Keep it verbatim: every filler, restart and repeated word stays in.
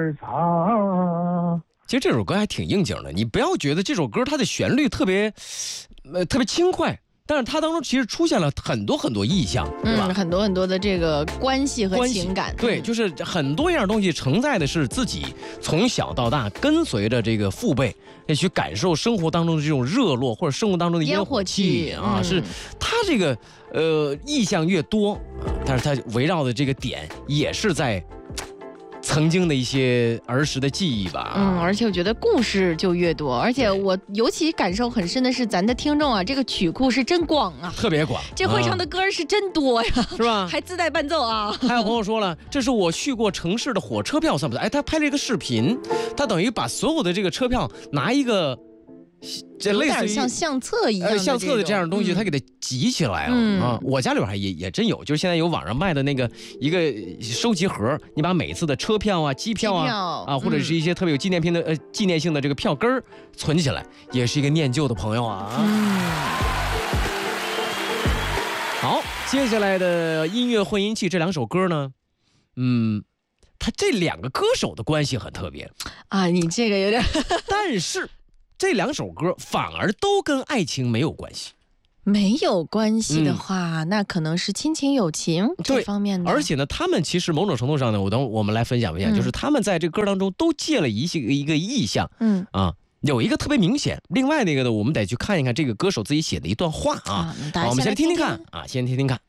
儿长。 其实这首歌还挺应景的，你不要觉得这首歌它的旋律特别，呃，特别轻快，但是它当中其实出现了很多很多意象，对吧？ 嗯，很多很多的这个关系和情感。 对，就是很多样东西承载的是自己从小到大跟随着这个父辈，去感受生活当中的这种热络，或者生活当中的烟火气啊，嗯、是它这个呃意象越多啊，但是它围绕的这个点也是在。曾经的一些儿时的记忆吧， 嗯，而且我觉得故事就越多，而且我尤其感受很深的是，咱的听众啊，这个曲库是真广啊， 特别广， 这会唱的歌是真多呀， 是吧？ 还自带伴奏啊。 还有朋友说了，这是我去过城市的火车票，算不算？哎，他拍了一个视频，他等于把所有的这个车票拿一个。 这类似于像相册一样的、呃、 相册的这样的东西，它、嗯、给它集起来了、嗯、啊！我家里边还也也真有，就是现在有网上卖的那个一个收集盒，你把每次的车票啊、机票啊票啊，或者是一些特别有纪念品的、嗯、呃纪念性的这个票根儿存起来，也是一个念旧的朋友啊。嗯、好，接下来的音乐混音器这两首歌呢，嗯，它这两个歌手的关系很特别啊，你这个有点， 但是。这两首歌反而都跟爱情没有关系， 没有关系的话，嗯、那可能是亲情友情这方面的。 而且呢，他们其实某种程度上呢，我等我们来分享一下，嗯、就是他们在这歌当中都借了一些一个意象，嗯啊，有一个特别明显，另外那个呢，我们得去看一看这个歌手自己写的一段话啊， 啊好， 我们先来听听看啊，先听听看。